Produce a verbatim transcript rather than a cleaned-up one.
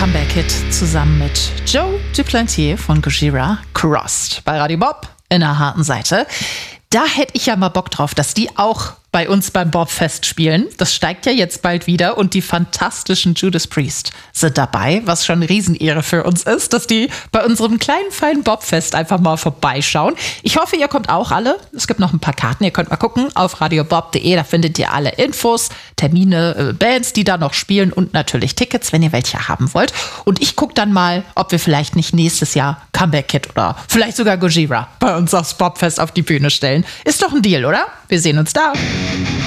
Comeback Hit zusammen mit Joe Duplantier von Gojira, Crossed bei Radio Bob in der harten Seite. Da hätte ich ja mal Bock drauf, dass die auch bei uns beim Bobfest spielen. Das steigt ja jetzt bald wieder und die fantastischen Judas Priest sind dabei, was schon eine Riesenehre für uns ist, dass die bei unserem kleinen, feinen Bobfest einfach mal vorbeischauen. Ich hoffe, ihr kommt auch alle. Es gibt noch ein paar Karten, ihr könnt mal gucken auf radiobob punkt de, da findet ihr alle Infos, Termine, Bands, die da noch spielen und natürlich Tickets, wenn ihr welche haben wollt. Und ich gucke dann mal, ob wir vielleicht nicht nächstes Jahr Comeback Kid oder vielleicht sogar Gojira bei uns aufs Bobfest auf die Bühne stellen. Ist doch ein Deal, oder? Wir sehen uns da.